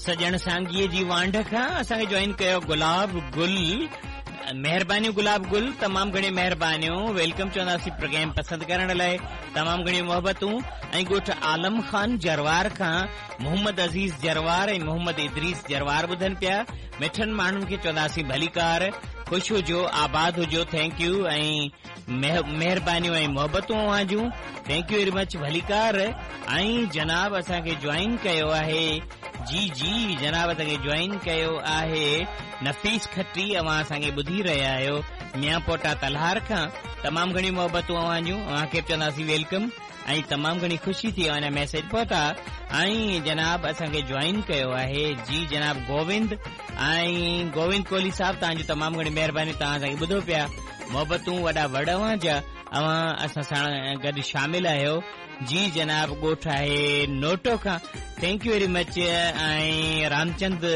सजण सांगीअ जी वांढ खां असांखे जॉइन कयो गुलाब गुल। महिरबानी गुलाब गुल, तमामु घणी महिरबानियूं। वेलकम चवंदासीं प्रोग्राम पसंदि करण लाइ। तमामु घणी मोहबतूं। ऐं ॻोठ आलम खान जरवार खां मोहम्मद अज़ीज़ जरवार ऐं मोहम्मद इदरीस जरवार ॿुधनि पिया। मिठनि माण्हुनि खे चवंदासीं भलीकार, ख़ुशि हुजो, आबाद हुजो। थैंक यू ऐं महिरबानियूं ऐं मोहबतूं अव्हां जूं। Thank U very much भलीकार। ऐं जनाब असांखे ज्वाइन कयो आहे, जी जनाब असांखे ज्वाइन कयो आहे नफ़ीस खट्टी। अव्हां असांखे ॿुधी रहिया आहियो मियां पोटा तलहार खां। तमामु घणी मोहबतूं अव्हां जूं। अव्हांखे बि चवंदासीं वेलकम ऐं तमामु घणी ख़ुशी थी अञा मैसेज पहुता। ऐं जनाब असांखे ज्वाइन कयो आहे जी जनाब गोविंद। ऐं गोविंद कोहली साहब, तव्हांजो तमामु घणी महिरबानी, तव्हां असांखे ॿुधो पिया। मोहबतूं वॾा वॾ जा अव्हां असां सां गॾु शामिल आहियो। जी जनाब ॻोठ आहे नोटो खां। Thank U very much. ऐं रामचंद